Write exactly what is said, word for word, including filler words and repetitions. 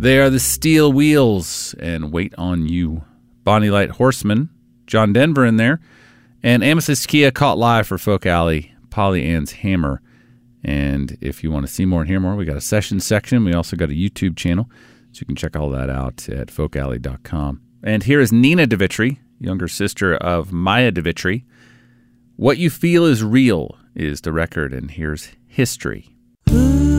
They are the Steel Wheels and Wait on You. Bonnie Light Horseman, John Denver in there. And Amethyst Kia caught live for Folk Alley, Polly Ann's Hammer. And if you want to see more and hear more, we got a session section. We also got a YouTube channel, so you can check all that out at folk alley dot com. And here is Nina DeVitri, younger sister of Maya DeVitri. What You Feel Is Real is the record, and here's History.